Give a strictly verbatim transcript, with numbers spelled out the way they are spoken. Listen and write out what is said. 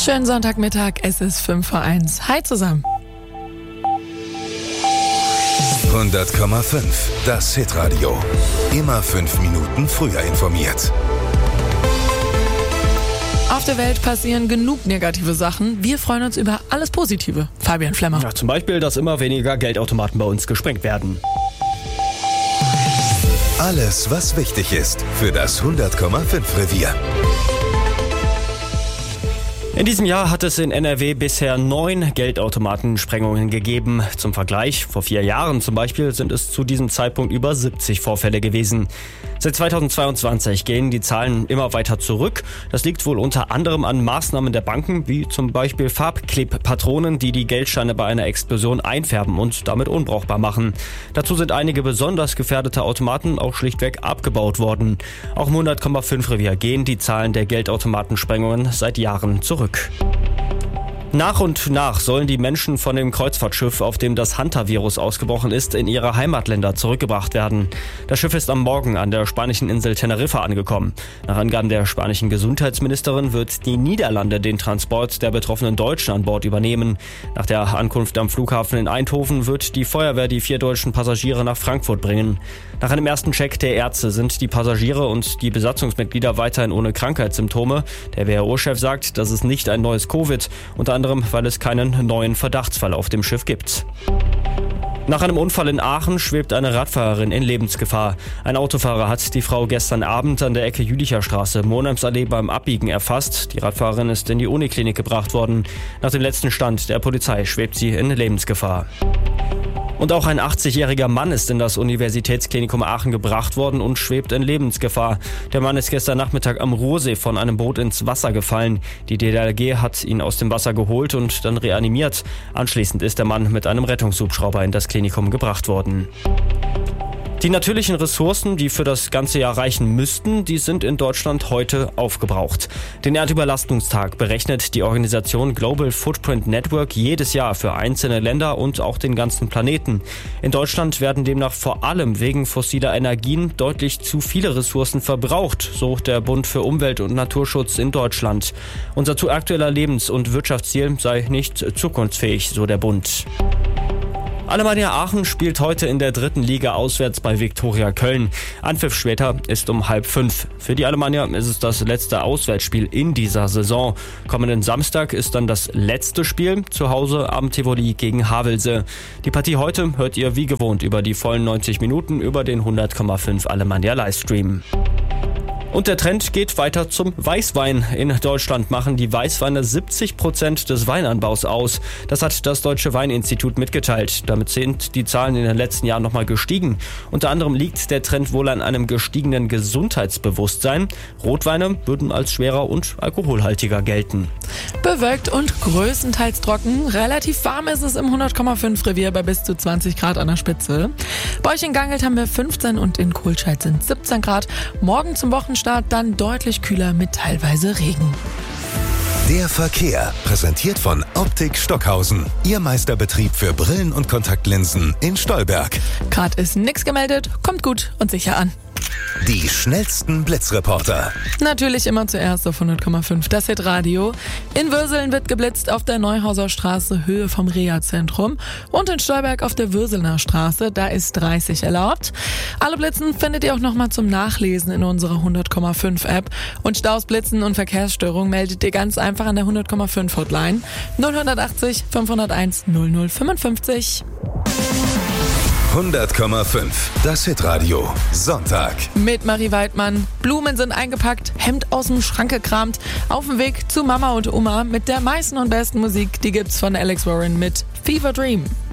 Schönen Sonntagmittag, es ist fünf vor eins. Hi zusammen. hundert Komma fünf, das Hitradio. Immer fünf Minuten früher informiert. Auf der Welt passieren genug negative Sachen. Wir freuen uns über alles Positive. Fabian Flemmer. Ja, zum Beispiel, dass immer weniger Geldautomaten bei uns gesprengt werden. Alles, was wichtig ist für das hundert Komma fünf Revier. In diesem Jahr hat es in N R W bisher neun Geldautomatensprengungen gegeben. Zum Vergleich, vor vier Jahren zum Beispiel sind es zu diesem Zeitpunkt über siebzig Vorfälle gewesen. Seit zweitausendzweiundzwanzig gehen die Zahlen immer weiter zurück. Das liegt wohl unter anderem an Maßnahmen der Banken, wie zum Beispiel Farbklebpatronen, die die Geldscheine bei einer Explosion einfärben und damit unbrauchbar machen. Dazu sind einige besonders gefährdete Automaten auch schlichtweg abgebaut worden. Auch im hundert Komma fünf Revier gehen die Zahlen der Geldautomatensprengungen seit Jahren zurück. Nach und nach sollen die Menschen von dem Kreuzfahrtschiff, auf dem das Hanta-Virus ausgebrochen ist, in ihre Heimatländer zurückgebracht werden. Das Schiff ist am Morgen an der spanischen Insel Teneriffa angekommen. Nach Angaben der spanischen Gesundheitsministerin wird die Niederlande den Transport der betroffenen Deutschen an Bord übernehmen. Nach der Ankunft am Flughafen in Eindhoven wird die Feuerwehr die vier deutschen Passagiere nach Frankfurt bringen. Nach einem ersten Check der Ärzte sind die Passagiere und die Besatzungsmitglieder weiterhin ohne Krankheitssymptome. Der W H O-Chef sagt, das ist nicht ein neues Covid, unter anderem, weil es keinen neuen Verdachtsfall auf dem Schiff gibt. Nach einem Unfall in Aachen schwebt eine Radfahrerin in Lebensgefahr. Ein Autofahrer hat die Frau gestern Abend an der Ecke Jülicher Straße, Monheimsallee beim Abbiegen erfasst. Die Radfahrerin ist in die Uniklinik gebracht worden. Nach dem letzten Stand der Polizei schwebt sie in Lebensgefahr. Und auch ein achtzigjähriger Mann ist in das Universitätsklinikum Aachen gebracht worden und schwebt in Lebensgefahr. Der Mann ist gestern Nachmittag am Ruhrsee von einem Boot ins Wasser gefallen. Die D L R G hat ihn aus dem Wasser geholt und dann reanimiert. Anschließend ist der Mann mit einem Rettungshubschrauber in das Klinikum gebracht worden. Die natürlichen Ressourcen, die für das ganze Jahr reichen müssten, die sind in Deutschland heute aufgebraucht. Den Erdüberlastungstag berechnet die Organisation Global Footprint Network jedes Jahr für einzelne Länder und auch den ganzen Planeten. In Deutschland werden demnach vor allem wegen fossiler Energien deutlich zu viele Ressourcen verbraucht, so der Bund für Umwelt- und Naturschutz in Deutschland. Unser zu aktueller Lebens- und Wirtschaftsziel sei nicht zukunftsfähig, so der Bund. Alemannia Aachen spielt heute in der dritten Liga auswärts bei Viktoria Köln. Anpfiff später ist um halb fünf. Für die Alemannia ist es das letzte Auswärtsspiel in dieser Saison. Kommenden Samstag ist dann das letzte Spiel zu Hause am Tivoli gegen Havelse. Die Partie heute hört ihr wie gewohnt über die vollen neunzig Minuten über den hundert Komma fünf Alemannia Livestream. Und der Trend geht weiter zum Weißwein. In Deutschland machen die Weißweine siebzig Prozent des Weinanbaus aus. Das hat das Deutsche Weininstitut mitgeteilt. Damit sind die Zahlen in den letzten Jahren nochmal gestiegen. Unter anderem liegt der Trend wohl an einem gestiegenen Gesundheitsbewusstsein. Rotweine würden als schwerer und alkoholhaltiger gelten. Bewölkt und größtenteils trocken. Relativ warm ist es im hundert Komma fünf Revier bei bis zu zwanzig Grad an der Spitze. Bei euch in Gangelt haben wir fünfzehn und in Kohlscheid sind siebzehn Grad. Morgen zum Wochenstart dann deutlich kühler mit teilweise Regen. Der Verkehr, präsentiert von Optik Stockhausen. Ihr Meisterbetrieb für Brillen und Kontaktlinsen in Stolberg. Gerade ist nichts gemeldet, kommt gut und sicher an. Die schnellsten Blitzreporter. Natürlich immer zuerst auf hundert Komma fünf, das Hitradio. In Würseln wird geblitzt auf der Neuhauser Straße, Höhe vom Reha-Zentrum. Und in Stolberg auf der Würselner Straße, da ist dreißig erlaubt. Alle Blitzen findet ihr auch nochmal zum Nachlesen in unserer hundert Komma fünf App. Und Staus, Blitzen und Verkehrsstörungen meldet ihr ganz einfach an der hundert Komma fünf Hotline null achtzig fünfhunderteins null null fünfundfünfzig. hundert Komma fünf, das Hitradio, Sonntag. Mit Marie Weidmann. Blumen sind eingepackt, Hemd aus dem Schrank gekramt. Auf dem Weg zu Mama und Oma mit der meisten und besten Musik, die gibt's von Alex Warren mit Fever Dream.